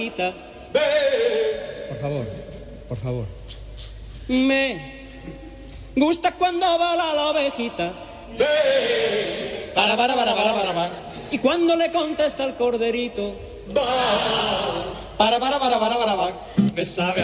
Por favor, por favor. Me gusta cuando bala la ovejita. Para. Y cuando le contesta el corderito. Para. Me sabe